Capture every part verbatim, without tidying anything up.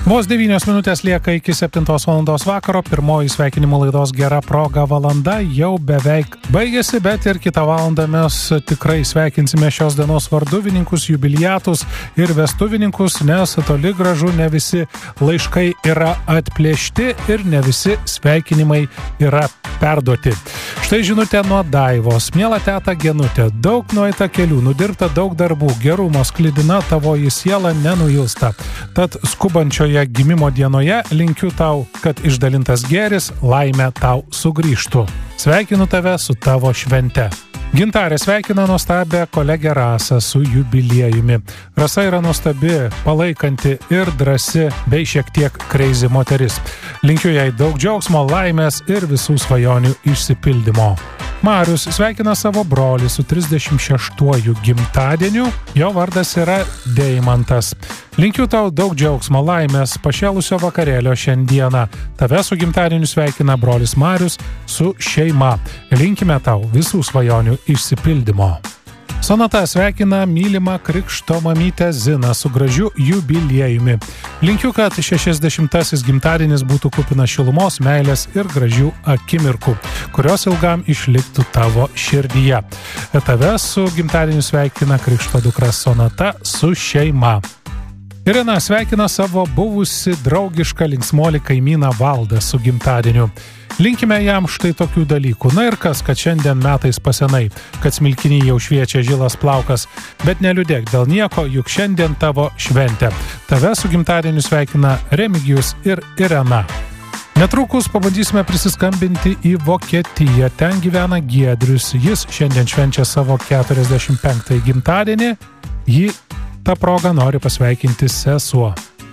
Vos devynios minutės lieka iki septintos valandos vakaro. Pirmoji sveikinimo laidos Gera proga valanda jau beveik baigėsi, bet ir kitą valandą mes tikrai sveikinsime šios dienos varduvininkus, jubiliatus ir vestuvininkus, nes toli gražu ne visi laiškai yra atplėšti ir ne visi sveikinimai yra perduoti. Štai žinutė nuo Daivos. Miela teta Genutė, daug nueita kelių, nudirbta daug darbų, gerumo sklidina tavoji siela nenuilsta. Tad skubančioje gimimo dienoje linkiu tau, kad išdalintas gėris laimę tau sugrįžtų. Sveikinu tave su tavo švente. Gintarė sveikina nuostabę kolegę Rasą su jubiliejumi. Rasa yra nuostabi, palaikanti ir drąsi bei šiek tiek crazy moteris. Linkiu jai daug džiaugsmo, laimės ir visų svajonių išsipildymo. Marius sveikina savo brolį su trisdešimt šeštuoju gimtadieniu. Jo vardas yra Deimantas. Linkiu tau daug džiaugsmo, laimės, pašėlusio vakarėlio šiandieną. Tave su gimtadieniu sveikina brolis Marius su šeima. Linkime tau visų svajonių išsipildymo. Sonata sveikina mylimą krikšto mamytę Ziną su gražiu jubiliejumi. Linkiu, kad šešiasdešimtasis gimtadienis būtų kupinas šilumos, meilės ir gražių akimirkų, kurios ilgam išliktų tavo širdyje. Tave su gimtadieniu sveikina krikšto dukra Sonata su šeima. Irena sveikina savo buvusi draugišką linksmolį kaimyną Valdą su gimtadieniu. Linkime jam štai tokių dalykų. Na ir kas, kad šiandien metais pasenai, kad smilkinį jau šviečia žilas plaukas, bet neliūdėk dėl nieko, juk šiandien tavo šventė. Tave su gimtadieniu sveikina Remigijus ir Irena. Netrukus pabandysime prisiskambinti į Vokietiją. Ten gyvena Giedrius. Jis šiandien švenčia savo keturiasdešimt penktąjį gimtadienį. Jį tą progą nori pasveikinti sesuo.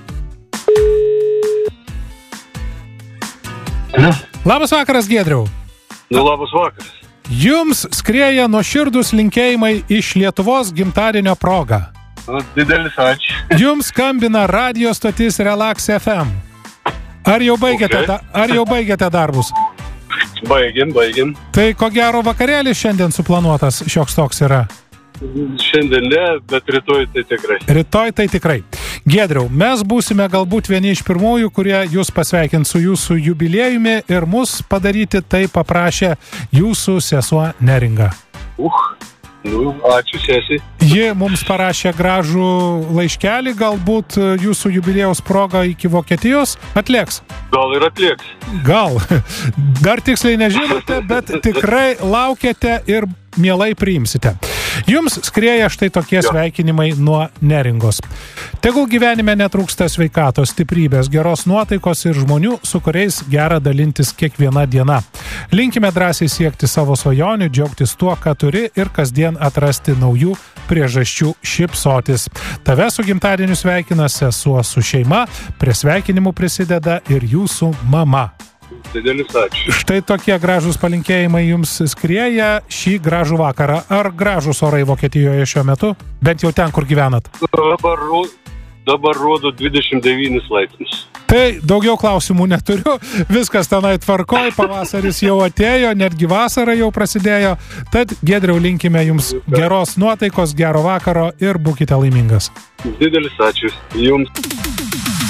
Ne? Labas vakaras, Giedriau. Nu, labas vakaras. Jums skrieja nuoširdūs linkėjimai iš Lietuvos gimtadienio proga. Nu, didelis ačiū. Jums skambina radio stotis Relax F M. Ar jau baigėte, Okay. da, ar jau baigėte darbus? Baigėm, baigėm. Tai ko gero vakarėlis šiandien suplanuotas šioks toks yra. Šiandien ne, bet rytoj tai tikrai. Rytoj tai tikrai. Giedriau, mes būsime galbūt vieni iš pirmųjų, kurie jūs pasveikins su jūsų jubiliejumi ir mus padaryti tai paprašė jūsų sesuo Neringa. Uh, nu, ačiū sesiai. Ji mums parašė gražų laiškelį, galbūt jūsų jubiliejaus proga iki Vokietijos atlėks. Gal ir atlieks. Gal. Dar tiksliai nežinote, bet tikrai laukiate ir mielai priimsite. Jums skrieja štai tokie sveikinimai nuo Neringos. Tegul gyvenime netrūksta sveikatos, stiprybės, geros nuotaikos ir žmonių, su kuriais gera dalintis kiekviena diena. Linkime drąsiai siekti savo svajonių, džiaugtis tuo, ką turi ir kasdien atrasti naujų priežasčių šypsotis. Tave su gimtadieniu sveikina sesuo su šeima, prie sveikinimų prisideda ir jūsų mama. Didelis ačiū. Štai tokie gražūs palinkėjimai jums skrieja šį gražų vakarą. Ar gražūs orai Vokietijoje šiuo metu? Bent jau ten, kur gyvenat. Dabar, ro- dabar rodo dvidešimt devynis laipsnius. Tai daugiau klausimų neturiu. Viskas tenai tvarkoj, pavasaris jau atėjo, netgi vasara jau prasidėjo. Tad, Giedriau, linkime jums geros nuotaikos, gero vakaro ir būkite laimingas. Didelis ačiū. Jums.